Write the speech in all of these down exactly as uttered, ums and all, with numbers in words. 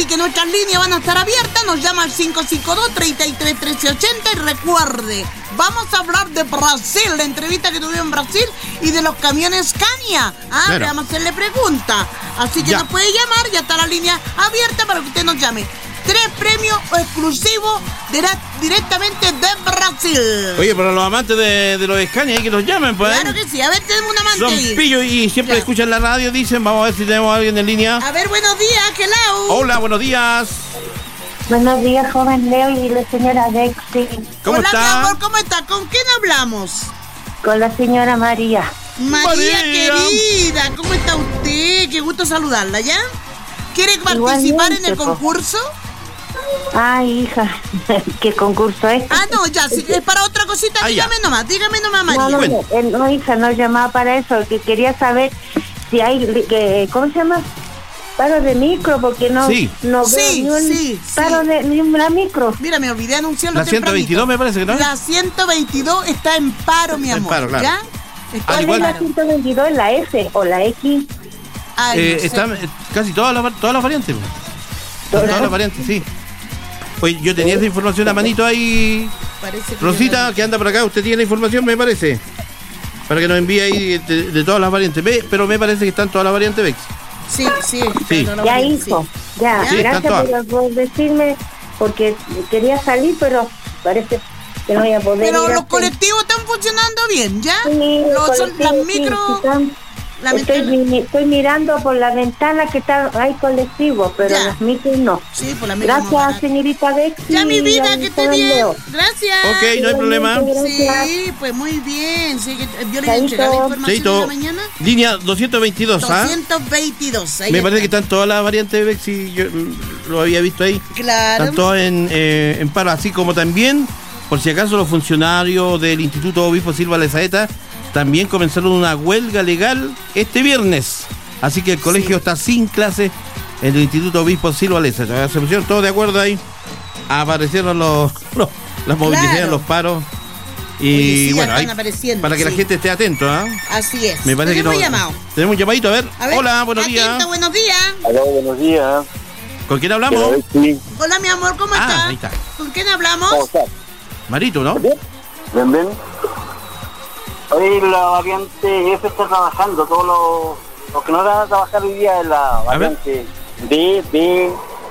Así que nuestras líneas van a estar abiertas. Nos llama al cinco cinco dos, tres tres, uno tres ocho cero. Y recuerde, vamos a hablar de Brasil, la entrevista que tuvimos en Brasil, y de los camiones Scania. Ah, claro. Le vamos a hacerle preguntas. Así que ya. nos puede llamar, ya está la línea abierta para que usted nos llame. Tres premios exclusivos dire- directamente de Brasil. Oye, para los amantes de, de los Scania, hay que los llamen, pues. Claro que sí. A ver, tenemos un amante Son ahí. pillos y siempre Ya. escuchan la radio, dicen. Vamos a ver si tenemos a alguien en línea. A ver, buenos días, hello. Hola, buenos días. Buenos días, joven Leo y la señora Dexy. ¿Cómo Hola, está? mi amor, ¿cómo está? ¿Con quién hablamos? Con la señora María. María, María. querida, ¿cómo está usted? Qué gusto saludarla, ¿ya? ¿Quiere participar Igualmente, en el po. concurso? Ay, hija, ¿qué concurso es? Ah, no, ya, si es para otra cosita, Ah, ya. dígame nomás, dígame nomás, María. No, no, Bueno. no, eh, no, hija, no llamaba para eso, que quería saber si hay, que, ¿cómo se llama? Paro de micro, porque no, Sí. no veo Sí, ni un sí, paro sí. de ni una micro. Mira, me olvidé anunciarlo La ciento veintidós tempranito. me parece que no. La ciento veintidós está en paro, mi Está en amor, paro, claro. ¿ya? Está Al en igual- ¿Cuál es la paro. ciento veintidós, la F o la X? Ay, Eh, no sé. están eh, casi todas las, todas las variantes. pues. Todas ¿Todas? las variantes, sí. Oye, yo tenía esa información a manito ahí. Parece que Rosita, que anda por acá, usted tiene la información, me parece. Para que nos envíe ahí de, de todas las variantes. Ve, pero me parece que están todas las variantes Vex. Sí, sí. Sí. pero no Ya, lo- hijo, sí. ya, Ya. Sí, gracias están por, por decirme, porque quería salir, pero parece que no voy a poder Pero ir a los hacer- colectivos están funcionando bien, ¿ya? Sí, Los- los son las colectivos, sí, micro... sí, están- la estoy, ventana- mi- estoy mirando por la ventana que está, hay colectivos, pero Ya. las micros no. Sí, por la micro más Gracias, barata. señorita Bexy. Ya, mi y vida, al que esté joven bien. Leo. Gracias. Ok, no hay problema. Gracias. Sí, pues muy bien. Sí, que yo le Chaito. entregué la información Cheito, en la mañana. línea doscientos veintidós, ¿ah? doscientos veintidós. Ahí Me está. parece que están todas las variantes de Vex y yo mm, lo había visto ahí. Claro. Están todas en, eh, en paro, así como también, por si acaso, los funcionarios del Instituto Obispo Silva Lezaeta también comenzaron una huelga legal este viernes. Así que el colegio está sin clase en el Instituto Obispo Silva Lezaeta. Se pusieron todos de acuerdo ahí. Aparecieron los, los- las movilizaciones, Claro. los paros. Y Oye, sí, ya bueno, están ahí, apareciendo, para que la sí. gente esté atento, ¿ah? Así es. Me parece Tenemos que no. llamado. Tenemos un llamadito, a ver. A ver, Hola, buenos atenta, días. buenos días. Aló, buenos días. ¿Con quién hablamos? Sí. Hola, mi amor, ¿cómo Ah, estás? ahí está. ¿Con quién hablamos? ¿Cómo estás? Marito, ¿no? ¿Bien? Bien, bien. Hoy la variante F está trabajando. Todos los, los que no van a trabajar hoy día es la A ver. variante D, B,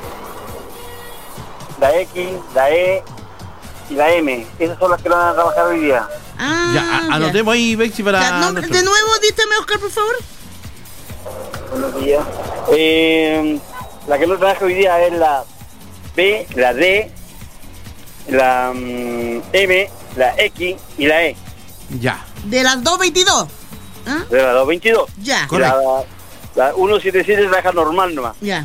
la X, la E y la M. Esas son las que no van a trabajar hoy día. Ah, Ya, a- anotemos ahí, Bexi, para. Ya, nombre- nuestro- de nuevo, dígame, Oscar, por favor. Buenos días. Eh, la que no trabaja hoy día es la B, la D, la mm, M, la X y la E. Ya. De las dos veintidós. ¿Ah? De la doscientos veintidós. Ya, Correcto. La, la ciento setenta y siete trabaja normal nomás. ya.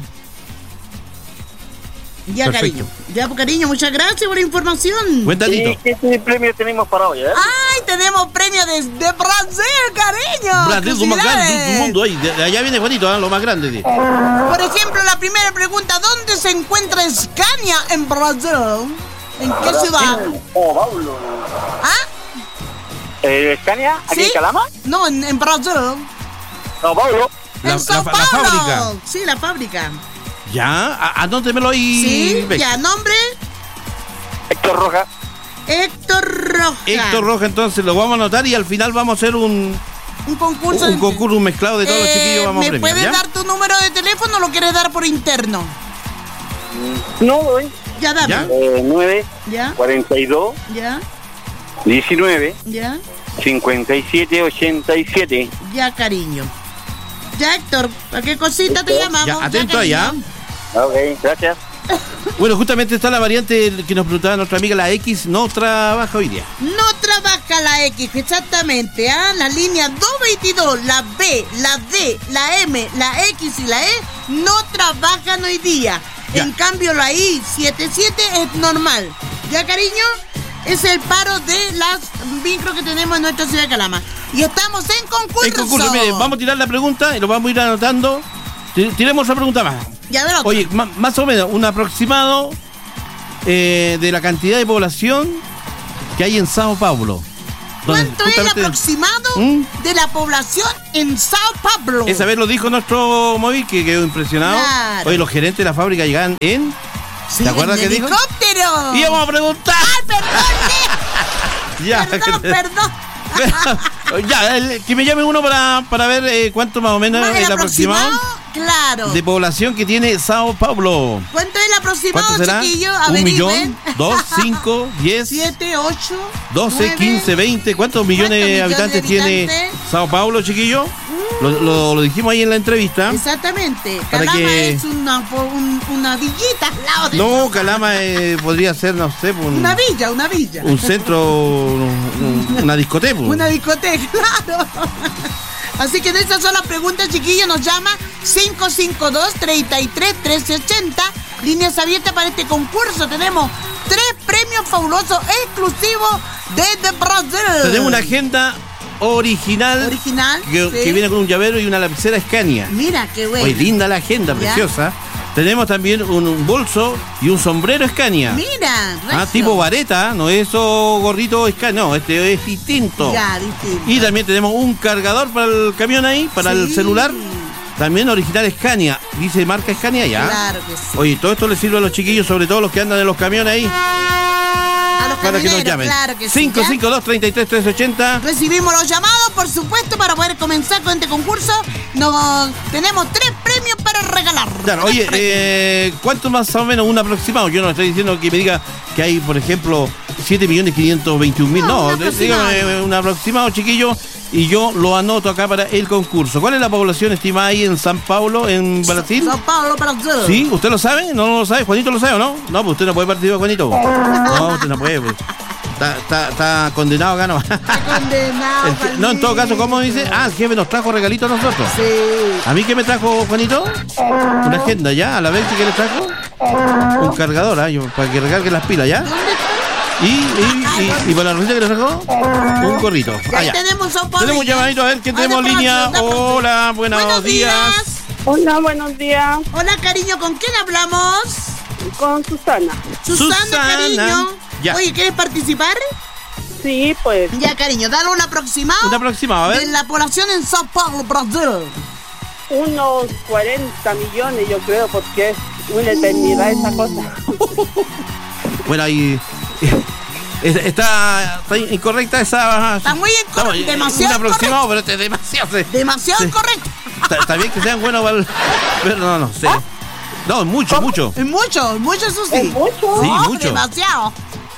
Ya, Perfecto. cariño. Ya, pues, cariño, muchas gracias por la información. Buen datito. ¿Y qué tipo de premio tenemos para hoy? Eh? ¡Ay, tenemos premio desde Brasil, cariño! Brasil, lo más grande ¡Felicidades! del mundo. Ahí. De, de allá viene Juanito, ¿eh? Lo más grande. sí. Por ejemplo, la primera pregunta, ¿dónde se encuentra Scania en Brasil? ¿En qué ciudad? Oh, Paulo. ¿Ah? Eh, ¿Scania? ¿Aquí ¿Sí? en Calama? No, en, en Brasil. No, Paulo. La- en Sao la- la Paulo. fábrica. Sí, la fábrica. Ya, a- anótemelo ahí. Sí, Bexi. ya, nombre, Héctor Roja. Héctor Roja. Héctor Roja, entonces lo vamos a anotar y al final vamos a hacer un, Un concurso. un de- concurso, un mezclado de todos los Eh, chiquillos. Vamos a ¿Me premiar. puedes ¿ya? dar tu número de teléfono o lo quieres dar por interno? No, doy. Ya, dame. ¿Ya? Eh, nueve, ¿Ya? cuarenta y dos, ¿Ya? diecinueve, ¿Ya? cincuenta y siete, ochenta y siete. Ya, cariño. Ya, Héctor, ¿a qué cosita te Listo. llamamos? Ya, atento allá. cariño. Ok, gracias. Bueno, justamente está la variante que nos preguntaba nuestra amiga, la X, no trabaja hoy día. No trabaja la X, exactamente, ¿ah? La línea doscientos veintidós, la B, la D, la M, la X y la E no trabajan hoy día. Ya. En cambio, la I setenta y siete es normal. ¿Ya, cariño? Es el paro de las micro que tenemos en nuestra ciudad de Calama. Y estamos en concurso. El concurso, mire, vamos a tirar la pregunta y lo vamos a ir anotando. Ti- Tiremos otra pregunta más. Ya, ver otra. Oye, ma- más o menos, un aproximado eh, de la cantidad de población que hay en Sao Paulo. donde ¿Cuánto es el justamente- aproximado? ¿Mm? de la población en Sao Paulo. Esa vez lo dijo nuestro móvil que quedó impresionado. Claro. Oye, los gerentes de la fábrica llegan en... Sí, ¿te acuerdas en que dijo? helicóptero. Y vamos a preguntar. ¡Ay, perdón! Ya, perdón, perdón. ya, el- que me llame uno para, para ver eh, cuánto más o menos ¿Más es el el aproximado Claro. de población que tiene Sao Paulo. ¿Cuánto es el aproximado, ¿Cuánto será? chiquillo? ¿Un Averigüen. millón? ¿Dos? ¿Cinco? ¿Diez? Siete, ocho, doce, nueve. quince, veinte. ¿Cuántos millones de millones de habitantes tiene habitantes? Sao Paulo, chiquillo? Lo, lo- lo dijimos ahí en la entrevista. Exactamente. Para Calama que- es una, un- una villita al lado de... No, Calama eh, podría ser, no sé, un, Una villa, una villa. un centro, un- una discoteca. Una discoteca, claro. Así que de esas son las preguntas, chiquillos. Nos llama cinco cinco dos, tres tres, uno tres ocho cero. Líneas abiertas para este concurso. Tenemos tres premios fabulosos exclusivos desde Brasil. Tenemos una agenda original, Original, que, sí. que viene con un llavero y una lapicera Scania. Mira, qué bueno. Oye, linda la agenda, Ya. preciosa. Tenemos también un, un bolso y un sombrero Scania. Mira, Ah, recio. tipo vareta, no es eso gorrito Scania, no, este es distinto. Ya, distinto. Y también tenemos un cargador para el camión ahí, para el Sí. celular. También original Scania. Dice marca Scania ya. Claro que sí. Oye, todo esto le sirve a los chiquillos, sobre todo los que andan en los camiones ahí, A los para que nos camioneros, llamen. claro que sí. cinco ¿ya? cinco dos, tres tres, tres ocho cero. Recibimos los llamados, por supuesto, para poder comenzar con este concurso. Nos tenemos tres premios para regalar. Claro, Tres oye, premios. eh, ¿cuánto más o menos un aproximado? Yo no estoy diciendo que me diga que hay, por ejemplo, siete millones quinientos veintiún mil. No, No, un de- aproximado. dígame un aproximado, chiquillo, y yo lo anoto acá para el concurso. ¿Cuál es la población estimada ahí en San Paulo, en Brasil? Sao Paulo, Brasil. ¿Sí? ¿Usted lo sabe? ¿No lo sabe? ¿Juanito lo sabe o no? No, pues usted no puede participar, Juanito. No, usted no puede. Pues. Está, está, está condenado acá nomás. Está condenado. El je- no, en todo caso, ¿cómo dice? Ah, el jefe nos trajo regalitos a nosotros. Sí. ¿A mí qué me trajo, Juanito? Una agenda, ¿ya? ¿A la vez que le trajo? Un cargador, ¿ah? Yo, para que recargue las pilas, ¿ya? ¿Dónde está? Y, y, y, y para la receta que le trajo, un gorrito. Ya Ah, ya. tenemos Sao Paulo. Tenemos llamadito, a ver quién Ah, de tenemos en línea. pronto, de pronto. Hola, buenos, días. Hola, buenos días. Hola, cariño, ¿con quién hablamos? Con Susana. Susana, Susana. cariño. Ya. Oye, ¿quieres participar? Sí, pues. Ya, cariño, dale un aproximado. Un aproximado, a ver. De la población en Sao Paulo, Brasil. Unos cuarenta millones, yo creo, porque es una eternidad esa cosa. Bueno, ahí... es- Está, está incorrecta esa... Está muy incorrecto, Estamos- demasiado Un aproximado, pero este es demasiado. sí. Demasiado Sí. incorrecto. Está, está bien que sean buenos para el- pero no, no sé. No, mucho, mucho. Es mucho, mucho eso sí. Es mucho. Sí, No, mucho. demasiado.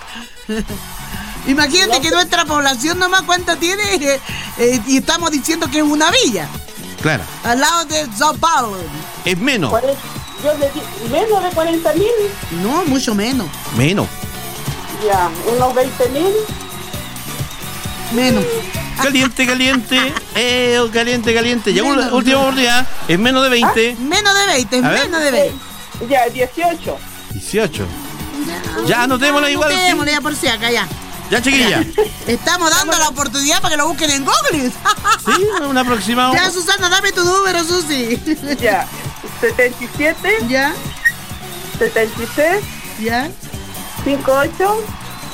Imagínate que nuestra población nomás cuánta tiene eh, eh, y estamos diciendo que es una villa Claro. al lado de Sao Paulo. Es menos. Cuare- Yo le di menos de cuarenta mil, No, mucho menos. Menos. ya, unos veinte mil. Menos. Caliente, caliente. Eh, caliente, caliente. Ya Menos. una última oportunidad. Es menos de veinte. Menos de veinte, A ver. menos de veinte. Ya, dieciocho. dieciocho. Ya, anotémosla igual, sí. Anotémosla ya por si acá, ya. Ya, chiquilla. Estamos dando la oportunidad para que lo busquen en Google. Sí, un aproximado. Ya, Susana, dame tu número, Susi. Ya, setenta y siete, Ya, setenta y seis, ya, cincuenta y ocho,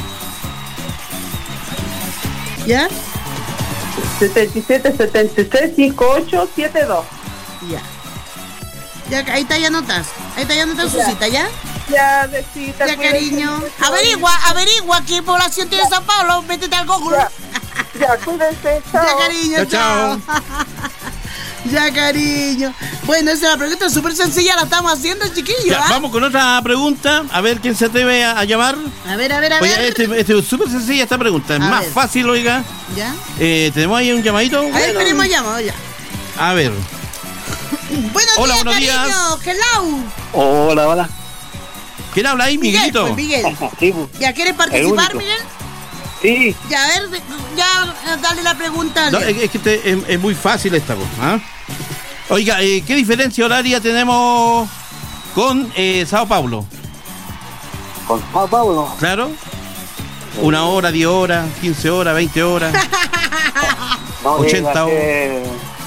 ya, setenta y siete, setenta y seis, cincuenta y ocho, setenta y dos. ya. Ya, ahí está, ya notas. Ahí está, ya notas, Ya. Susita, ¿ya? Ya, besita. Ya, cuídate cariño. mucho. Averigua, averigua qué población tiene Sao Paulo. Métete al Google. Ya, ya, cuídense. Chao. Ya, cariño, Chao, chao. Ya, cariño. Bueno, esa es la pregunta súper sencilla, la estamos haciendo, chiquillos. Ya, ¿ah? vamos con otra pregunta. A ver quién se atreve a, a llamar. A ver, a ver, a ver. Oye, este, este es súper sencilla esta pregunta. Es A más ver. fácil, oiga. ¿Ya? Eh, ¿Tenemos ahí un llamadito? A ver, Bueno. tenemos llamado ya. A ver. Buenos Hola, días, buenos cariño. días. Hello. Hola, hola. ¿Quién habla ahí, Miguel, Miguelito? pues, Miguel. Sí, pues, ¿Ya quieres El participar, único. Miguel? sí. Ya, a ver, de- ya, eh, dale la pregunta. No, es, es que este, es, es muy fácil esta cosa. ¿Ah? Oiga, eh, ¿qué diferencia horaria tenemos con eh, Sao Paulo? Con Sao Paulo. Claro. Una hora, diez horas, quince horas, veinte horas. No, ochenta llega a o- ser,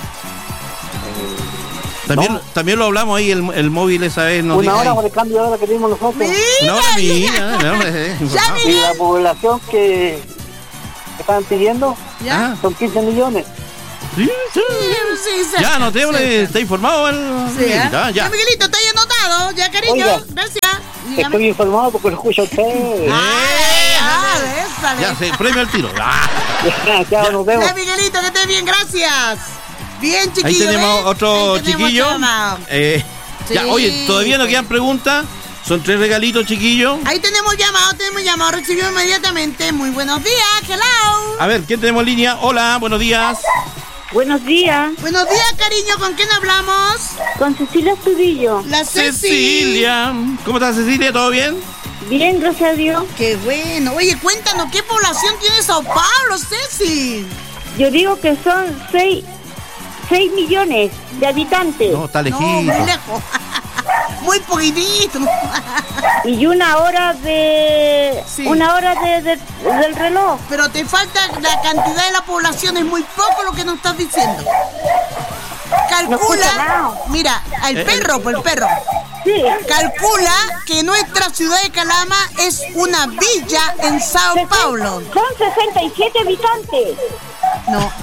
También, No. también lo hablamos ahí, el, el móvil esa vez nos una dijo hora ahí. por el cambio de hora que tenemos nosotros. Mira, Una hora, mira. mira, no, eh, Ya, no. Y la población que estaban pidiendo, ¿Ya? Ah, Son quince millones. sí, sí. Sí, sí, cerca, Ya, anotémosle, cerca. está informado el Sí, ¿eh? Miguelito, ah, Ya, ya. Miguelito, está ahí anotado. Ya, cariño. Oiga. Gracias. Dígame. Estoy informado porque lo escucho a usted. Ah, bésale. Ya, se premio al tiro. Ah, Chao, nos vemos. Ya, Miguelito, que estés bien, gracias. Bien, chiquillo. ahí tenemos ¿ves? otro Ahí tenemos chiquillo. otro llamado. Eh, Ya, Sí. oye, todavía no quedan preguntas. Son tres regalitos, chiquillos. Ahí tenemos llamado, tenemos llamado, recibido inmediatamente. Muy buenos días, hello. A ver, ¿quién tenemos en línea? Hola, buenos días. Buenos días, Buenos días, cariño, ¿con quién hablamos? con Cecilia Estudillo. La Ceci. Cecilia. ¿Cómo estás, Cecilia? ¿Todo bien? Bien, gracias a Dios. Qué bueno. Oye, cuéntanos, ¿qué población tiene Sao Paulo, Ceci? Yo digo que son seis, seis millones de habitantes No, está No, lejito. muy lejos. Muy poquitito. y una hora de Sí. una hora de, de- del reloj. Pero te falta la cantidad de la población, es muy poco lo que nos estás diciendo. No escucha Calcula, nada. mira, el Eh, perro, pues el perro. Sí, Calcula que nuestra ciudad de Calama es una villa en Sao Paulo. son sesenta y siete habitantes. No,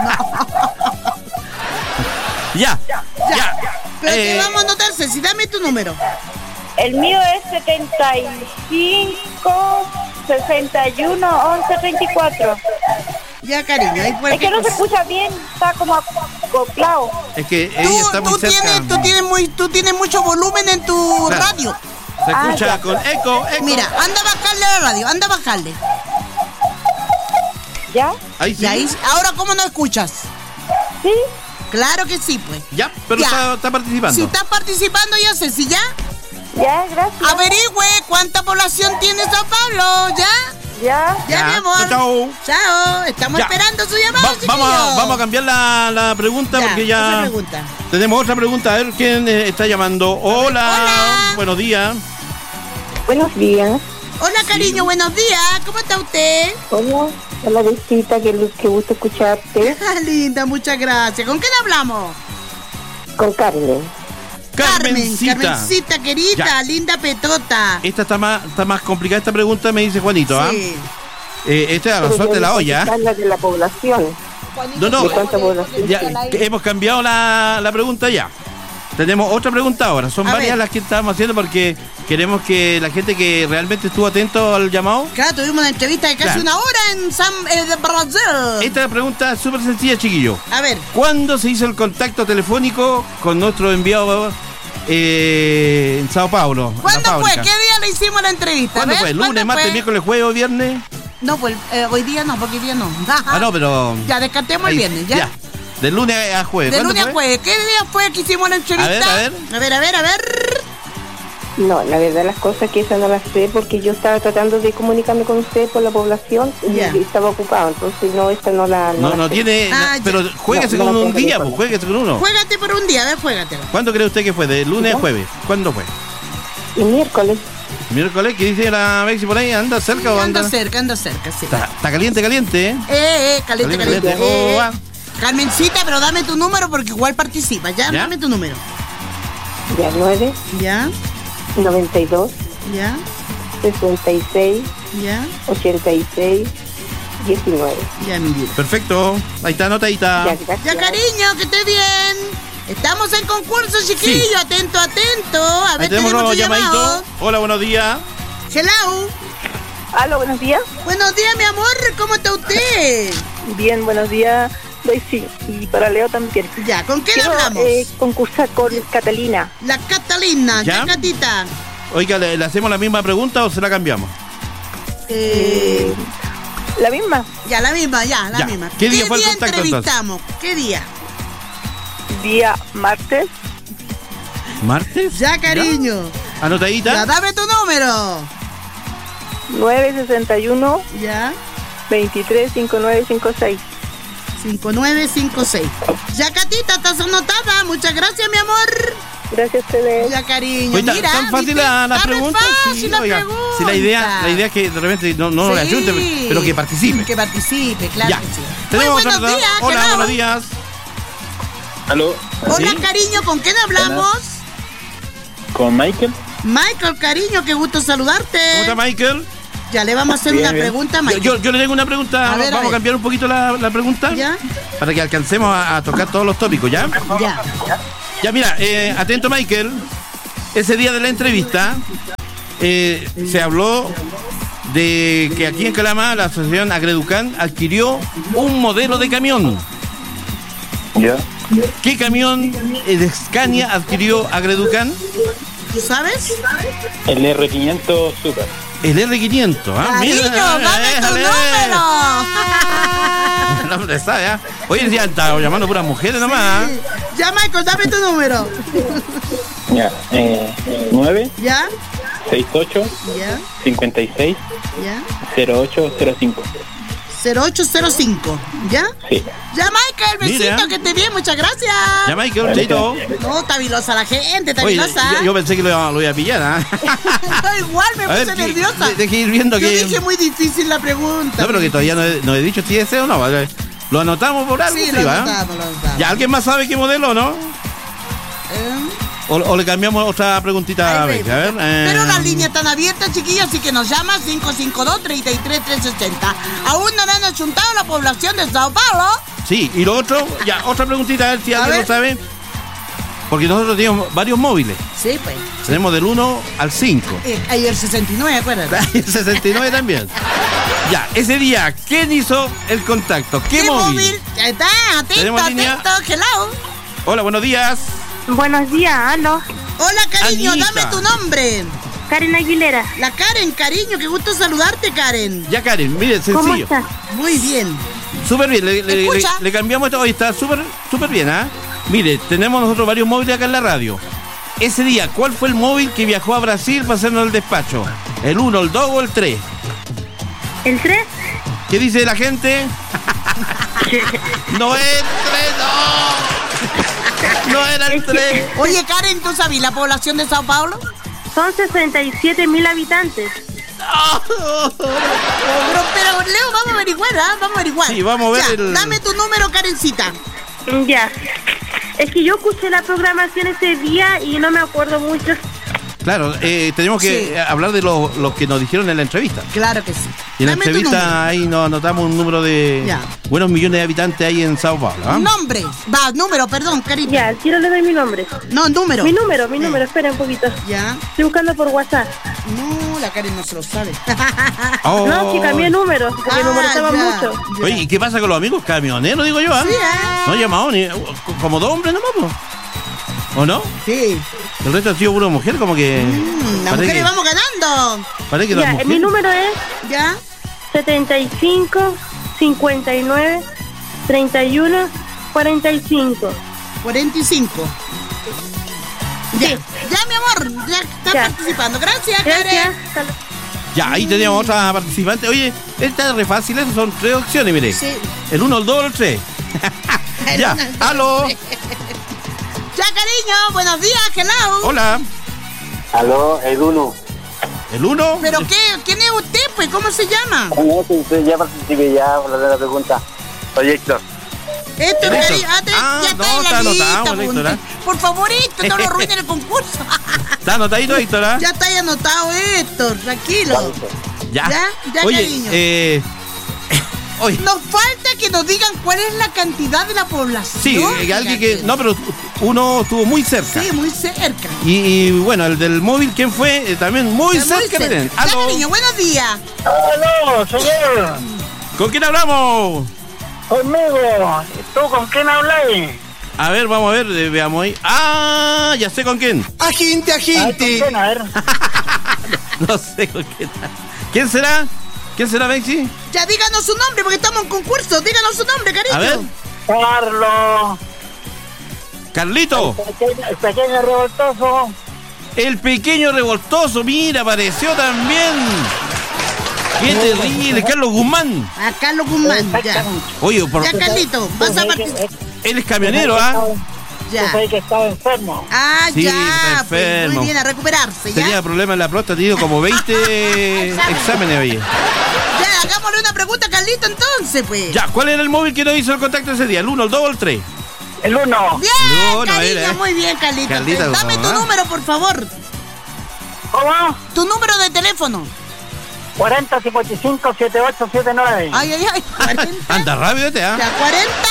Ya, ya. ya. Pero te Eh, vamos a anotar, Ceci, dame tu número. El mío es setenta y cinco, sesenta y uno, once, veinticuatro. Ya, cariño, ahí Es cualquier que no se cosa. escucha bien, está como acoplado. Es que ella está Tú, muy tú, cerca. tienes, tú, tienes muy, tú tienes mucho volumen en tu Claro. radio. Se Ah, escucha ya. con eco, eco. Mira, anda a bajarle a la radio, anda a bajarle. ¿Ya? Ahí sí. Y ahí, ahora, ¿cómo no escuchas? ¿Sí? Claro que sí, pues. Ya, pero Ya. Está, está participando. Si estás participando, ya Ceci, ¿ya? Ya, gracias. Averigüe cuánta población tiene Sao Paulo, ¿ya? Ya. Ya, Ya. mi amor. Chao. Chao. Estamos Ya. esperando su llamado, Va- vamos, a, chiquillos. vamos a cambiar la, la pregunta Ya, porque otra ya pregunta. tenemos otra pregunta. A ver quién eh, está llamando. Hola. Hola. Buenos días. Buenos días. Hola, cariño, buenos días. ¿Cómo está usted? Hola, hola, Besita, que, que gusto escucharte. Ah, linda, muchas gracias. ¿Con quién hablamos? Con Carmen. Carmencita. Carmen, Carmencita, querida, Ya. linda petota. Esta está más, está más complicada esta pregunta, me dice Juanito. ¿ah? Sí. Eh, esta es la suerte de la olla. ¿ah? La de la población. No, no. ¿De cuánta población? Ya, que hemos cambiado la, la pregunta ya. Tenemos otra pregunta ahora. Son A varias ver. las que estamos haciendo porque queremos que la gente que realmente estuvo atento al llamado. Claro, tuvimos una entrevista de casi Claro. una hora en San eh, de Brasil. Esta pregunta es súper sencilla, chiquillo. A ver, ¿Cuándo se hizo el contacto telefónico con nuestro enviado eh, en Sao Paulo? en la ¿cuándo fue? fábrica? ¿Qué día le hicimos la entrevista? ¿Cuándo A ver, fue? ¿Lunes, ¿cuándo martes, fue? miércoles, jueves o viernes? No, pues eh, hoy día no, porque hoy día no. Ah, no, pero... Ya, descartemos el ahí, viernes, ¿ya? De lunes a jueves. De ¿Cuándo lunes a fue? jueves. ¿Qué día fue que hicimos la entrevista? A ver, a ver. A ver, a ver, a ver. No, la verdad las cosas que esa no las sé porque yo estaba tratando de comunicarme con usted por la población y Ya. estaba ocupado, entonces no, esta no la... No, la no sé. tiene... Ah, no, ya. pero juéguese No, no con la un tengo día, teléfono. pues juéguese con uno. Juégate por un día, a ver, juégatelo. ¿Cuándo cree usted que fue? ¿De lunes a jueves? ¿Cuándo fue? Y miércoles. ¿Miércoles? ¿Qué dice la Mexi por ahí? ¿Anda cerca o anda...? Anda cerca, anda cerca, sí. Está, está caliente, caliente, ¿eh? Eh, eh, caliente, Caliente, caliente. caliente. Eh, Oh, va. Carmencita, pero dame tu número porque igual participa. ¿Ya? ¿Ya? Dame tu número. Ya nueve, ¿Ya? noventa y dos, ¿Ya? sesenta y seis, ¿Ya? ochenta y seis, diecinueve. Ya, mi vida. Perfecto. Ahí está, anotadita. Ya, gracias. Ya, cariño, que esté bien. Estamos en concurso, chiquillo. Sí. Atento, atento. A Ahí ver, tenemos tenemos los tu llamado. llamaditos. Hola, buenos días. Hello. Aló, buenos días. Buenos días, mi amor. ¿Cómo está usted? Bien, buenos días. Daisy, y para Leo también. Ya, ¿con quién Quiero hablamos? eh, concursar con Catalina. La Catalina. ¿Ya? ¿Ya, Catita? Oiga, ¿le, le hacemos la misma pregunta o se la cambiamos? Eh, ¿La misma? ya, la misma, ya, la Ya. misma. ¿Qué día fue el contacto, entrevistamos? ¿Qué día? Día martes. ¿Martes? Ya, cariño. Ya, Anotadita. dame tu número. nueve sesenta y uno, Ya. veintitrés, cincuenta y nueve, cincuenta y seis. cinco nueve cinco seis. Ya, Catita, estás anotada. Muchas gracias, mi amor. Gracias a ustedes. Ya, cariño. Oye, Mira, ¿tan fácil ¿viste? la, la Está re pregunta? fácil la oiga, pregunta. si la idea, la idea es que de repente no, no le Sí. ayunte, pero que participe. Que participe, claro Ya. que sí. Tenemos Muy buenos otra- días, Hola, hello. buenos días. Aló, Hola, ¿Sí? cariño, ¿con quién hablamos? con Michael. Michael, cariño, qué gusto saludarte. ¿Cómo está Michael? Ya le vamos a hacer Bien, una bien. pregunta, Yo, Michael. yo, yo le tengo una pregunta, A ver, a vamos a ver. cambiar un poquito la, la pregunta. ¿Ya? Para que alcancemos a, a tocar todos los tópicos, ¿ya? Ya. Ya, mira, eh, atento Michael, ese día de la entrevista eh, se habló de que aquí en Calama la asociación Agreducan adquirió un modelo de camión. Ya. ¿Qué camión eh, de Scania adquirió Agreducan? ¿Tú sabes? El R quinientos Super. El R quinientos, ¿ah? Cariño, dame tu déjale. número. El hombre sabe, ¿ah? Oye, ya estaba llamando puras mujeres nomás, ¿ah? Ya, Michael, dame tu número. Ya. Eh, nueve, ¿Ya? seis ocho, ¿Ya? cincuenta y seis, ¿Ya? cero ocho cero cinco. cero ocho cero cinco. ¿Ya? Sí. Ya, Michael, besito, Mira. que esté bien, muchas gracias. Ya, Michael, chaito. No, está vilosa la gente, está Oye, vilosa. yo, yo pensé que lo, iba- lo iba a pillar, ¿ah? No, igual me A puse ver, que- nerviosa. de- deje ir viendo Yo que... dije muy difícil la pregunta. No, pero que todavía no he, no he dicho si es ese o no. ¿Vale? Lo anotamos por algo, Sí, sí, lo ¿va? anotamos, lo anotamos. ¿Ya alguien más sabe qué modelo, no? Eh, O, o le cambiamos otra preguntita a ahí ver. ve. A ver eh, Pero las líneas están abiertas, chiquillos, así que nos llama cinco cinco dos, tres tres, tres ocho cero. Aún no le han achuntado la población de Sao Paulo. Sí, y lo otro, ya, otra preguntita, a ver si A alguien ver. lo sabe. Porque nosotros tenemos varios móviles. Sí, pues. Tenemos del uno al cinco. Eh, hay el sesenta y nueve, acuérdate. El sesenta y nueve también. Ya, ese día, ¿quién hizo el contacto? ¿Qué, móvil? Ya está, atento, ¿Tenemos línea? atento, hello. Hola, buenos días. Buenos días, aló. Hola, cariño, Anita. dame tu nombre. Karen Aguilera. La Karen, cariño, qué gusto saludarte, Karen. Ya, Karen, mire, ¿Cómo sencillo. estás? Muy bien. Súper bien, le, le- le- Escucha. le cambiamos esto. Hoy está súper súper bien, ¿ah? Mire, tenemos nosotros varios móviles acá en la radio. Ese día, ¿cuál fue el móvil que viajó a Brasil para hacernos el despacho? ¿El uno, el dos o el tres? ¿El tres? ¿Qué dice la gente? No es el tres, no. No era el tres. Oye, Karen, ¿tú sabes la población de Sao Paulo? Son sesenta y siete mil habitantes. Pero, pero, Leo, vamos a averiguar, ¿ah? Vamos a averiguar. Sí, vamos a ver Ya, el- dame tu número, Karencita. Ya. Es que yo escuché la programación ese día y no me acuerdo mucho. Claro, eh, tenemos que Sí. eh, hablar de lo, lo que nos dijeron en la entrevista. Claro que sí. Y en la Dame tu entrevista número. ahí nos anotamos un número de Ya. buenos millones de habitantes ahí en Sao Paulo. ¿ah? Nombre. Va, número, perdón, cariño. Ya, al tiro le doy mi nombre. No, número. Mi número, mi Eh, número, espera un poquito. Ya. Estoy buscando por WhatsApp. No, la Karen no se lo sabe. Oh. No, si cambié número, porque me Ah, molestaba ya, mucho. ya. Oye, ¿y qué pasa con los amigos camioneros, digo yo? ¿ah? Sí, ¿eh? No he llamado ni como dos hombres nomás, po. ¿O no? Sí. El resto ha sido pura mujer, como que. Mm, las parece mujeres que, vamos ganando. parece que las Ya, mujeres- mi número es ¿Ya? setenta y cinco, cincuenta y nueve, treinta y uno, cuarenta y cinco. cuarenta y cinco. Ya. Sí. Ya, mi amor. Ya estás Ya. participando. Gracias, Gracias. Karen. Hasta luego. Ya, ahí tenemos otra participante. Oye, esta es re fácil, esas son tres opciones, mire. Sí. El uno, el dos o el tres. El Ya, uno, el dos, aló. el tres. Ya, cariño. Buenos días, hello. Hola. Aló, el uno. ¿El uno? ¿Pero qué? ¿Quién es usted, pues? ¿Cómo se llama? No, sí, sí, ya participé ya por la primera pregunta. Soy Héctor. Héctor, Héctor. cariño. Ah, te- Ah, ya no, está en está la anotado, lista, Héctor, punto. ¿ah? Por favor, Héctor, no lo arruinen el concurso. ¿Está anotadito, Héctor? ¿Ah? Ya está ahí anotado, Héctor. Tranquilo. Ya. Ya, ya, Oye, cariño. eh. Oye, Nos falta que nos digan cuál es la cantidad de la población. sí, eh, alguien que. fíjate. No, pero uno estuvo muy cerca. Sí, muy cerca. Y, y, bueno, el del móvil, ¿quién fue? Eh, también muy Está muy cerca. miren. Ya, Aló. cariño, buenos días. ¡Aló, señor! ¿Con quién hablamos? Conmigo. ¿Tú con quién habláis? A ver, vamos a ver, eh, veamos ahí. Ah, ya sé con quién. Agente, Ay, ¿con agente. quién? A ver. No sé con quién. ¿Quién será? ¿Quién será, Bexi? Ya díganos su nombre porque estamos en concurso. Díganos su nombre, cariño. A ver. Carlos. Carlito. Pequeño, el pequeño revoltoso. El pequeño revoltoso, mira, apareció también. Qué terrible, Carlos Guzmán. A Carlos Guzmán, ya. Oye, por... Ya, Carlito, vas a participar. él es camionero, ¿ah? Yo Ya. sabía que estaba enfermo. Ah, Sí, está ya. Pues, enfermo. muy bien, a recuperarse, Tenía ya. problemas en la próstata, ha tenido como veinte exámenes, oye. Ya, hagámosle una pregunta a Carlito entonces, pues. Ya, ¿cuál era el móvil que nos hizo el contacto ese día? ¿El uno, el dos o el tres? El uno. Bien, No, no cariño, era, ¿eh? muy bien, Carlito. Carlita, Dame tu ¿ah? número, por favor. ¿Cómo? Tu número de teléfono. cuarenta, cincuenta y cinco, setenta y ocho, setenta y nueve. Ay, ay, ay. cuarenta. Anda rápido este, ¿ah? Ya, cuarenta.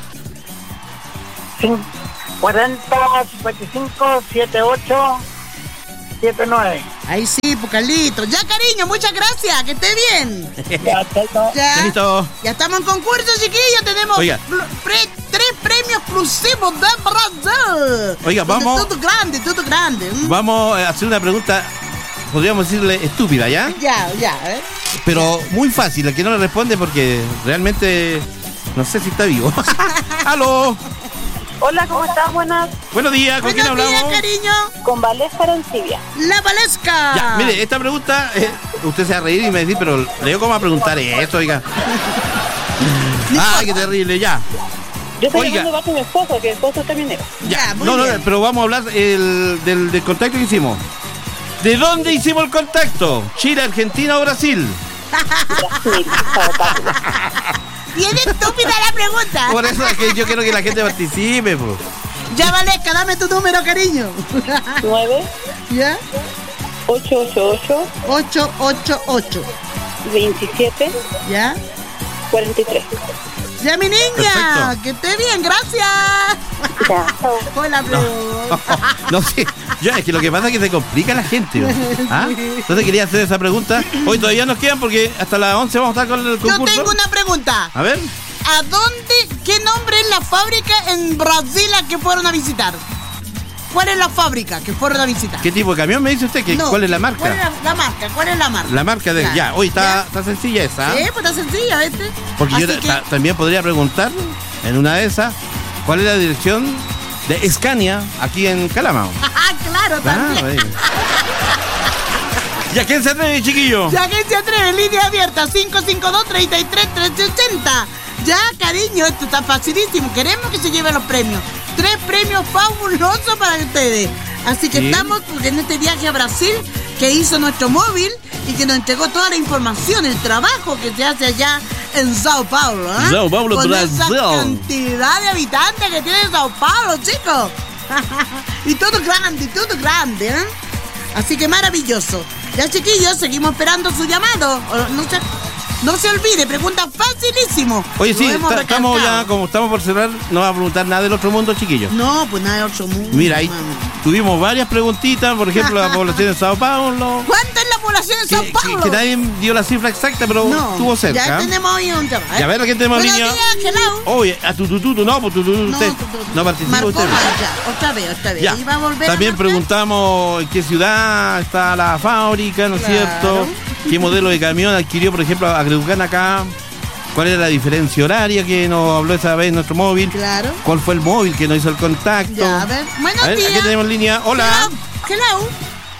cuarenta, cincuenta y cinco, setenta y ocho, setenta y nueve. Ahí sí, pues Carlitos. Ya, cariño, muchas gracias. Que esté bien. Ya, chaito. Ya. Listo. Ya estamos en concurso, chiquillos. Tenemos Oiga. pl- pre- tres premios exclusivos de Brasil. Oiga, vamos- Todo grande, todo grande. ¿Mm? Vamos a hacer una pregunta, podríamos decirle estúpida, ¿ya? Ya, ya, a ver. Pero muy fácil, el que no le responde porque realmente no sé si está vivo. ¡Aló! Hola, ¿cómo estás? Buenas. Buenos días, ¿con quién Buenos días, hablamos? cariño. Con Valesca Arancibia. La Valesca. Ya, mire, esta pregunta, eh, usted se va a reír y me va a decir, pero le digo cómo a preguntar esto, oiga. Ay, qué terrible, ya. Yo estoy Oiga. llamando parte de mi esposo, que el esposo es camionero. Ya, muy No, no, bien. pero vamos a hablar el, del, del contacto que hicimos. ¿De dónde hicimos el contacto? ¿Chile, Argentina o Brasil? Brasil, Sao Paulo. Bien estúpida la pregunta. Por eso es que yo quiero que la gente participe, pues. Ya, Valesca, dame tu número, cariño. nueve, ¿Ya? ocho ocho ocho, ocho ocho ocho. veintisiete, ¿Ya? cuarenta y tres. Ya, mi niña. Perfecto. Que esté bien, gracias. Ya. Fue la pregunta. No sé, yo, es que lo que pasa es que se complica la gente, ¿no? ¿Ah? Entonces quería hacer esa pregunta. Hoy todavía nos quedan porque hasta las once vamos a estar con el Yo concurso. tengo una pregunta. A ver, ¿A dónde, qué nombre es la fábrica en Brasil a que fueron a visitar? ¿Cuál es la fábrica que fueron a visitar? ¿qué tipo de camión me dice usted? ¿Qué, No, ¿Cuál es la marca? ¿Cuál es la, la marca? ¿Cuál es la marca? La marca de... Ya. Ya, hoy está, ¿Ya? está sencilla esa. Sí, pues está sencilla, ¿viste? Porque yo Así ta- que- ta- también podría preguntar en una de esas cuál es la dirección de Scania aquí en Calama. Ah, claro, también. Ah, ahí. ¿Ya quién se atreve, chiquillo? Ya que se atreve, línea abierta, cinco cinco dos, tres tres, tres tres ochenta. Ya, cariño, esto está facilísimo. Queremos que se lleven los premios. Tres premios fabulosos para ustedes. Así que Sí. estamos en este viaje a Brasil que hizo nuestro móvil y que nos entregó toda la información, el trabajo que se hace allá en Sao Paulo. ¿eh? Sao Paulo, Con Brasil. esa cantidad de habitantes que tiene Sao Paulo, chicos. Y todo grande, todo grande, ¿eh? Así que maravilloso. Ya, chiquillos, seguimos esperando su llamado. O- No se, no se olvide, pregunta facilísimo. Oye, Lo sí, hemos ta- estamos recalcado. ya, como estamos por cerrar, no va a preguntar nada del otro mundo, chiquillo. No, pues nada de otro mundo. Mira, ahí mami. tuvimos varias preguntitas, por ejemplo, la población de Sao Paulo. ¿Cuánta es la población de Que, Sao que- Paulo? que nadie dio la cifra exacta, pero No, estuvo cerca. ya tenemos ahí un tema. ¿eh? Ya, a ver, ¿a quién tenemos en Buenos línea? días, hello. Oye, a tu tu tu, tu, no, pues tu tu, tu, No, usted tu, tu, tu. no participa Marcó usted. mal, ya, otra vez, otra vez. Ya. Y va a volver a También marcar. preguntamos en qué ciudad está la fábrica, ¿no es Claro. cierto? ¿Qué modelo de camión adquirió, por ejemplo, Agreucan acá? ¿Cuál era la diferencia horaria que nos habló esa vez nuestro móvil? Claro. ¿Cuál fue el móvil que nos hizo el contacto? Ya, a ver. Buenos A ver, días. aquí tenemos en línea. Hola. Hello. Hello.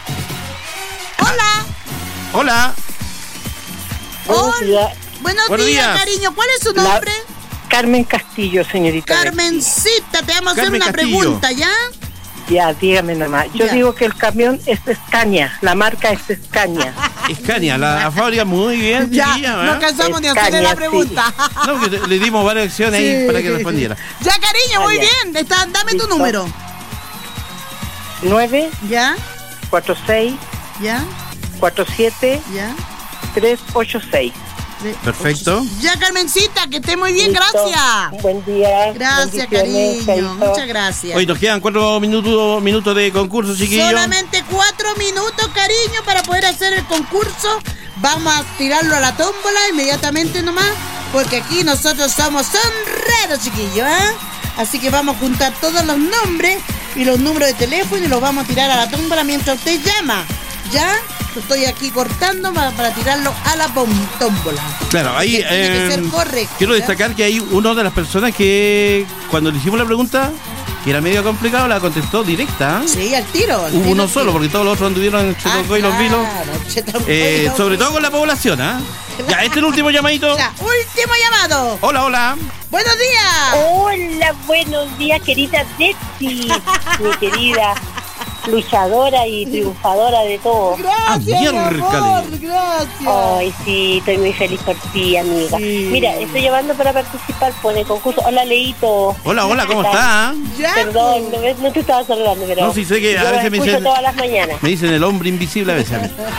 Hola. Hola. Buenos Hola. días. Buenos, Buenos días, días. cariño. ¿Cuál es su La- nombre? Carmen Castillo, señorita. Carmencita, te vamos a hacer Carmen una Castillo. pregunta, ¿ya? Ya, dígame nomás. Yo Ya. digo que el camión es Scania, la marca es Scania. Scania, la, la fábrica muy bien. Ya, chiquilla, no ¿verdad? cansamos de Escaña, hacerle la sí. pregunta. No, que le, le dimos varias opciones Sí. ahí para que respondiera. Ya, cariño, muy Ah, ya. bien. Está- dame tu Listo. número. nueve, ¿Ya? cuatro seis, ¿Ya? cuatro siete, ¿Ya? tres ocho seis. De- Perfecto. Ya, Carmencita, que esté muy bien, Listo. gracias. Buen día. Gracias, bendiciones, cariño. chaito. Muchas gracias. Hoy nos quedan cuatro minutos, minutos de concurso, chiquillos. Solamente cuatro minutos, cariño, para poder hacer el concurso. Vamos a tirarlo a la tómbola inmediatamente nomás, porque aquí nosotros somos honrados, chiquillos, ¿eh? Así que vamos a juntar todos los nombres y los números de teléfono y los vamos a tirar a la tómbola mientras usted llama. ¿Ya? Lo estoy aquí cortando para, para tirarlo a la bom- tómbola. Claro, ahí Que tiene que eh, ser correcto, quiero ¿ya? destacar que hay una de las personas que cuando le hicimos la pregunta, que era medio complicado, la contestó directa. ¿eh? Sí, al tiro. al Hubo tiro, uno al solo, tiro. porque todos los otros anduvieron en Ah, Chetocó y los vilos. claro, Chetocó y Eh, los sobre vilos. todo con la población, ¿ah? Ya, este es el último llamadito. Ya, último llamado. Hola, hola. Buenos días. Hola, buenos días, querida Betsy, mi querida luchadora y triunfadora de todo. Gracias, mi miércoles. amor, gracias. Ay, sí, estoy muy feliz por ti, amiga. Sí. Mira, estoy llamando para participar por el concurso. Hola, Leito. Hola, hola, ¿cómo ¿Qué tal? está? Ya, Perdón, pues. no, no te estaba saludando, pero No, sí sé que a yo veces los me escucho dicen- todas las mañanas. Me dicen el hombre invisible a veces a mí.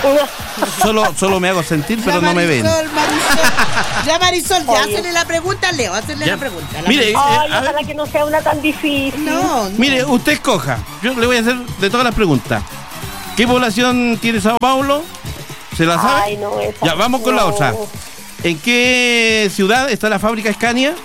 Solo, solo me hago sentir, pero ya, no me ven. Marisol, Marisol. Ya, Marisol, ya, Oye. hazle la pregunta, Leo, hazle Ya. la pregunta. La Mire, Marisol. Ay, Eh, a ver. ojalá que no sea una tan difícil. No, no. Mire, usted escoja. Yo le voy a hacer de todas las preguntas. ¿Qué población tiene Sao Paulo? ¿Se la sabe? Ay, no, esa. Ya, vamos con la no. otra. ¿En qué ciudad está la fábrica Scania?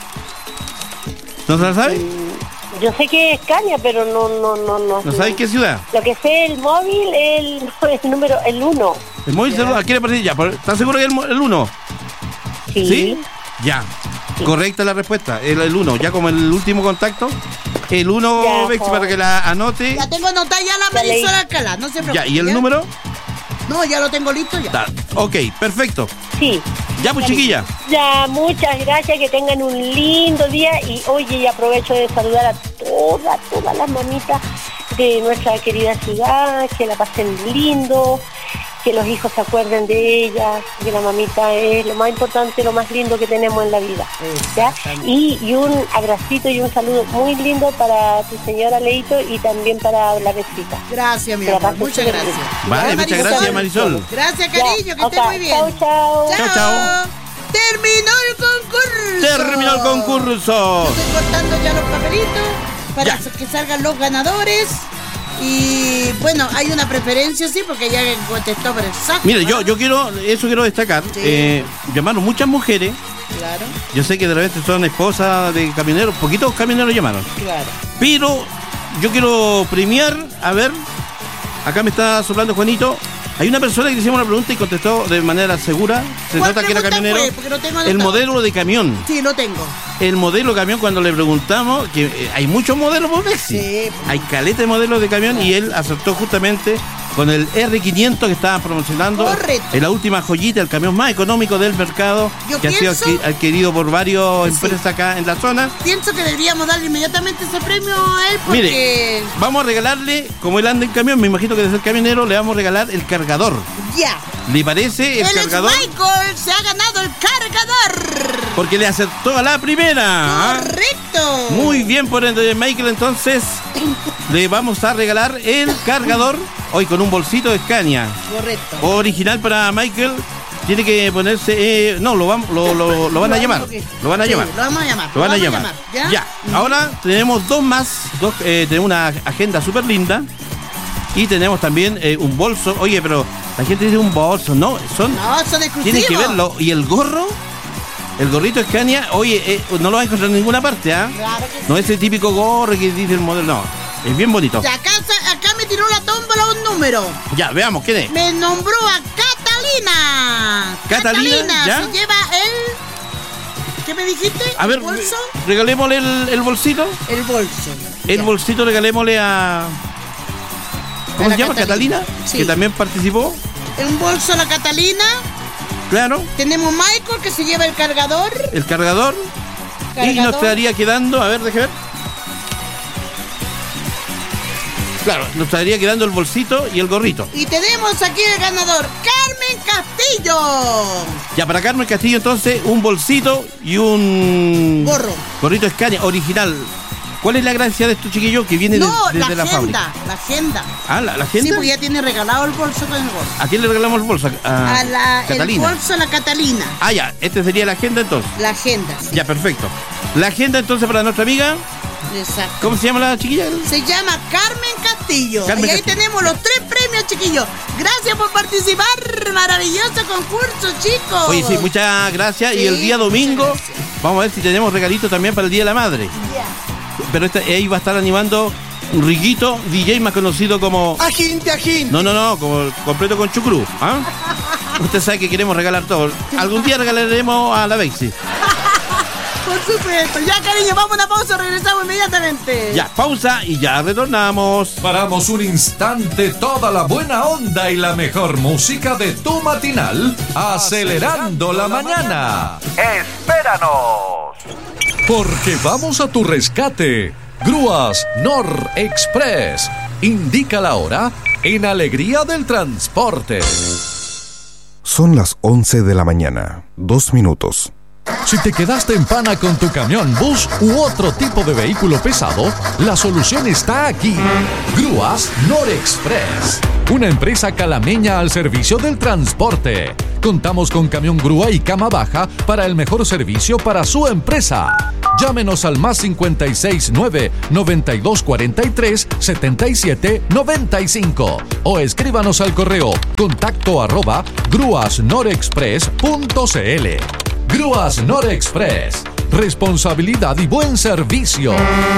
¿No se la sabe? Yo sé que es Caña, pero no, no, no, no. ¿No sabe qué ciudad? Lo que sé, el móvil, el, el número, el uno. El móvil celular, ¿quiere partir ya? ¿Está seguro que es el uno? Sí. ¿Sí? Ya. Sí. Correcta la respuesta. El uno, ya como el último contacto. El uno, Ya, Bex, joven. para que la anote. Ya tengo anotada ya la Ya leí. Marisol Alcalá, no se preocupe. Ya, ¿y el número? No, ya lo tengo listo ya. Da. Ok, perfecto. Sí. Ya, pues, chiquilla. Ya, muchas gracias, que tengan un lindo día y oye, y aprovecho de saludar a todas, todas las mamitas de nuestra querida ciudad, que la pasen lindo, que los hijos se acuerden de ellas, que la mamita es lo más importante, lo más lindo que tenemos en la vida. ¿Ya? Y, y un abracito y un saludo muy lindo para tu señora Leito y también para la Bexita. Gracias, mi Que la amor, pases muchas súper gracias. bien. Vale, Ya, muchas gracias, Marisol. Gracias, Ya, cariño, que ok, estés muy bien. Chao, chao. Chao, chao. Terminó el concurso. Terminó el concurso. Estoy cortando ya los papelitos para Ya. que salgan los ganadores. Y bueno, hay una preferencia, sí, porque ya contestó por el saco. Mire, yo, yo quiero, eso quiero destacar. Sí. Eh, llamaron muchas mujeres. Claro, Yo sé que de repente son esposas de camioneros. Poquitos camioneros llamaron. claro. Pero yo quiero premiar, a ver, acá me está soplando Juanito. Hay una persona que le hicimos una pregunta y contestó de manera segura. Se ¿Cuál nota que era pregunta camionero. fue? Porque no tengo El anotado. modelo de camión. Sí, lo tengo. El modelo de camión, cuando le preguntamos, que eh, hay muchos modelos por Bexi. Sí. Hay caleta de modelos de camión y él acertó justamente con el R quinientos que estaban promocionando. Correcto. En la última joyita, el camión más económico del mercado, Yo que pienso- ha sido adqui- adquirido por varias Sí. empresas acá en la zona. Pienso que deberíamos darle inmediatamente ese premio a él porque... Mire, vamos a regalarle, como él anda en camión, me imagino que de ser camionero, le vamos a regalar el cargador. Ya. ¿Le parece el Él cargador? es Michael, se ha ganado el cargador. Porque le acertó a la primera. ¿ah? Correcto. Muy bien por el de Michael, entonces le vamos a regalar el cargador hoy con un bolsito de Scania. Correcto. Original para Michael. Tiene que ponerse. eh, no, lo, vamos, lo, lo, lo van a llamar. Lo van a Sí, llamar. Lo vamos a llamar. Lo van a vamos llamar. ¿Ya? Ya. Ahora tenemos dos más. Dos, eh, tenemos una agenda súper linda. Y tenemos también eh, un bolso. Oye, pero la gente dice un bolso. No, son. No, son exclusivos. Tienen que verlo. Y el gorro. El gorrito Scania. Oye, eh, no lo vas a encontrar en ninguna parte, ¿ah? Claro que sí. No es el típico gorro que dice el modelo. No. Es bien bonito. Ya, acá, acá me tiró la tómbola un número. Ya, veamos, ¿quién es? Me nombró a Catalina. Catalina, ¿ya? se lleva el... ¿Qué me dijiste? A ver, ¿El bolso? regalémosle el, el bolsito. El bolso. El Ya. bolsito regalémosle a. ¿Cómo A la se llama? Catalina. Catalina. Sí. Que también participó. Un bolso a la Catalina. Claro. Tenemos Michael que se lleva el cargador. El cargador. Y nos Cargador. estaría quedando. A ver, déjame ver. Claro, nos estaría quedando el bolsito y el gorrito. Y tenemos aquí el ganador, Carmen Castillo. Ya, para Carmen Castillo, entonces, un bolsito y un. Gorro. Gorrito Scania original. ¿Cuál es la gracia de estos chiquillos que vienen No, de- la desde la, agenda, fábrica? la agenda. Ah, la, la Sí, agenda. pues ya tiene regalado el bolso con el gorro. ¿A quién le regalamos el bolso? A, A la, el Catalina. bolso a la Catalina. Ah, ya, este sería la agenda entonces. La agenda, sí. Ya, perfecto. La agenda entonces para nuestra amiga. Exacto. ¿Cómo se llama la chiquilla? Se llama Carmen Castillo. Carmen y ahí Castillo. tenemos los tres premios, chiquillos. Gracias por participar. Maravilloso concurso, chicos. Oye, sí, muchas gracias. Sí, y el día muchas domingo, gracias. vamos a ver si tenemos regalitos también para el Día de la Madre. Ya. Pero esta, ahí va a estar animando un Riguito, D J más conocido como. Aginte, aginte. No, no, no, como completo con chucrú. ¿Ah? Usted sabe que queremos regalar todo. Algún día regalaremos a la Bexi. Por supuesto. Ya, cariño, vamos a una pausa. Regresamos inmediatamente. Ya, pausa y ya retornamos. Paramos un instante toda la buena onda y la mejor música de tu matinal, acelerando la mañana. ¡Espéranos! Porque vamos a tu rescate. Grúas Nor Express. Indica la hora en Alegría del Transporte. Son las once de la mañana, dos minutos. Si te quedaste en pana con tu camión, bus u otro tipo de vehículo pesado, la solución está aquí. Grúas Norexpress, una empresa calameña al servicio del transporte. Contamos con camión grúa y cama baja para el mejor servicio para su empresa. Llámenos al más cincuenta y seis nueve, noventa y dos cuarenta y tres, setenta y siete noventa y cinco o escríbanos al correo contacto arroba grúas norexpress punto cl. Grúas Norexpress, responsabilidad y buen servicio.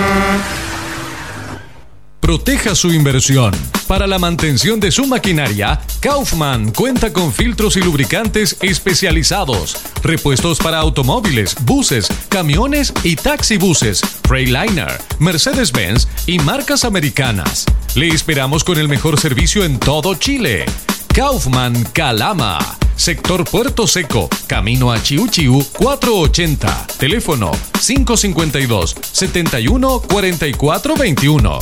Proteja su inversión. Para la mantención de su maquinaria, Kaufman cuenta con filtros y lubricantes especializados, repuestos para automóviles, buses, camiones y taxibuses, Freightliner, Mercedes-Benz y marcas americanas. Le esperamos con el mejor servicio en todo Chile. Kaufman Calama, sector Puerto Seco, camino a Chiu Chiu cuatrocientos ochenta, teléfono cinco cinco dos, setenta y uno, cuarenta y cuatro veintiuno.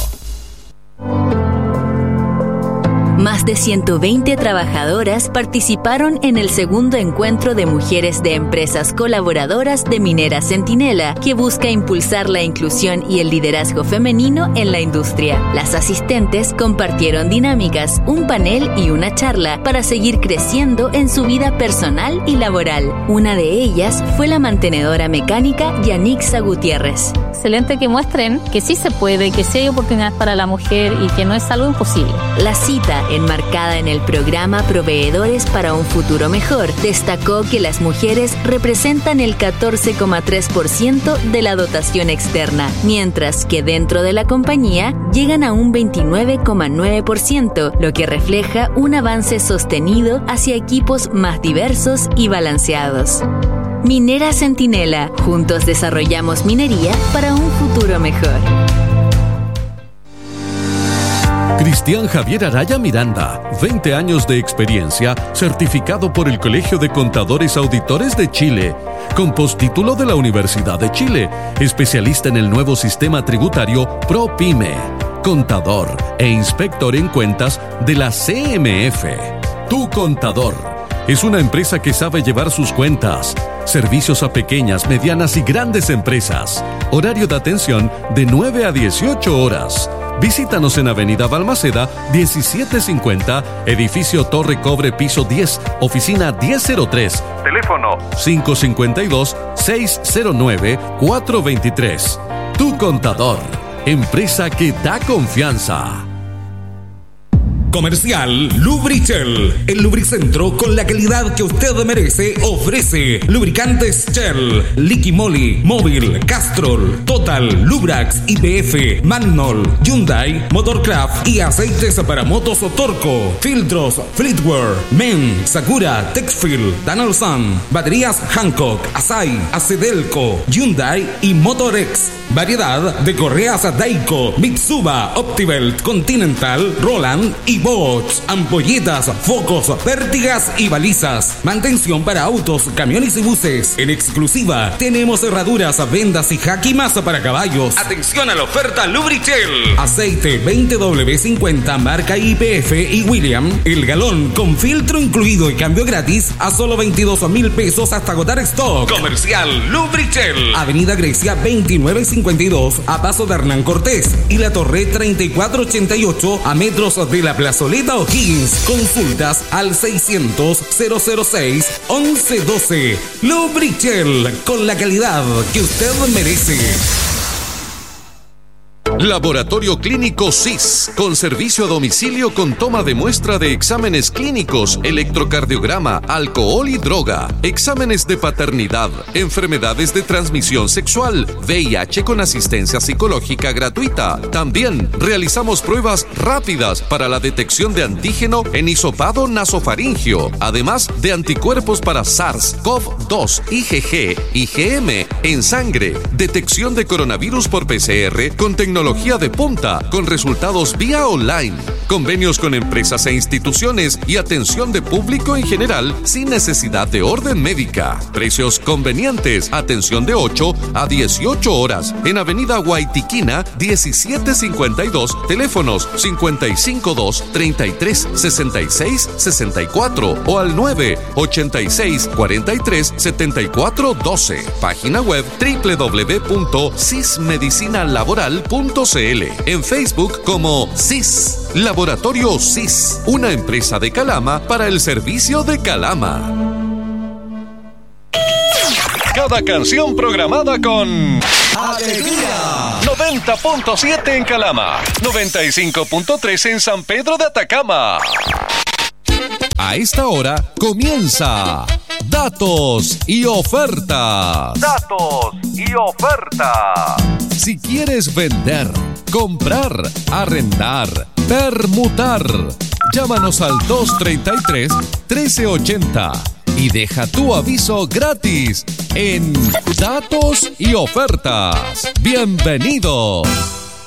Más de ciento veinte trabajadoras participaron en el segundo encuentro de mujeres de empresas colaboradoras de Minera Centinela, que busca impulsar la inclusión y el liderazgo femenino en la industria. Las asistentes compartieron dinámicas, un panel y una charla para seguir creciendo en su vida personal y laboral. Una de ellas fue la mantenedora mecánica Yanixa Gutiérrez. Excelente que muestren que sí se puede, que sí hay oportunidades para la mujer y que no es algo imposible. La cita, enmarcada en el programa Proveedores para un Futuro Mejor, destacó que las mujeres representan el catorce coma tres por ciento de la dotación externa, mientras que dentro de la compañía llegan a un veintinueve coma nueve por ciento, lo que refleja un avance sostenido hacia equipos más diversos y balanceados. Minera Centinela, juntos desarrollamos minería para un futuro mejor. Cristian Javier Araya Miranda, veinte años de experiencia, certificado por el Colegio de Contadores Auditores de Chile, con postítulo de la Universidad de Chile, especialista en el nuevo sistema tributario ProPyme, contador e inspector en cuentas de la C M F. Tu Contador es una empresa que sabe llevar sus cuentas. Servicios a pequeñas, medianas y grandes empresas. Horario de atención de nueve a dieciocho horas. Visítanos en Avenida Balmaceda, diecisiete cincuenta, edificio Torre Cobre, piso diez, oficina diez cero tres. Teléfono cinco cinco dos, seis cero nueve, cuatro dos tres. Tu Contador, empresa que da confianza. Comercial Lubrichel, el lubricentro con la calidad que usted merece, ofrece lubricantes Shell, Liqui Moly, Móvil, Castrol, Total, Lubrax, I P F, Magnol, Hyundai, Motorcraft y aceites para motos Torco, filtros Fleetwear, Men, Sakura, Texfil, Danolsan, baterías Hancock, Asai, Acedelco, Hyundai y Motorex. Variedad de correas Daico, Mitsuba, Optibelt, Continental, Roland y Bosch. Ampolletas, focos, pértigas y balizas. Mantención para autos, camiones y buses. En exclusiva tenemos cerraduras, vendas y jaquimas para caballos. Atención a la oferta Lubrichel. Aceite veinte W cincuenta marca I P F y William. El galón con filtro incluido y cambio gratis a solo veintidós mil pesos hasta agotar stock. Comercial Lubrichel. Avenida Grecia veintinueve cincuenta y dos a paso de Hernán Cortés y la Torre treinta y cuatro ochenta y ocho a metros de la Plazoleta O'Higgins. Consultas al seiscientos, cero cero seis, once doce. Lubrichel, con la calidad que usted merece. Laboratorio Clínico S I S, con servicio a domicilio con toma de muestra de exámenes clínicos, electrocardiograma, alcohol y droga, exámenes de paternidad, enfermedades de transmisión sexual, V I H con asistencia psicológica gratuita. También realizamos pruebas rápidas para la detección de antígeno en hisopado nasofaringio, además de anticuerpos para SARS CoV dos, I G G, I G M en sangre, detección de coronavirus por P C R con tecnología tecnología de punta con resultados vía online, convenios con empresas e instituciones y atención de público en general sin necesidad de orden médica. Precios convenientes, atención de ocho a dieciocho horas en Avenida Guaitiquina diecisiete cincuenta y dos, teléfonos cincuenta y cinco dos, treinta y tres, sesenta y seis, sesenta y cuatro o al nueve ochenta y seis, cuarenta y tres, setenta y cuatro doce. Página web doble u doble u doble u punto sismedicinalaboral punto c l. En Facebook como S I S, Laboratorio S I S, una empresa de Calama para el servicio de Calama. Cada canción programada con ¡Alegría! noventa punto siete en Calama, noventa y cinco punto tres en San Pedro de Atacama. A esta hora comienza Datos y Ofertas. Datos y ofertas. Si quieres vender, comprar, arrendar, permutar, llámanos al dos treinta y tres, trece ochenta y deja tu aviso gratis en Datos y Ofertas. ¡Bienvenidos!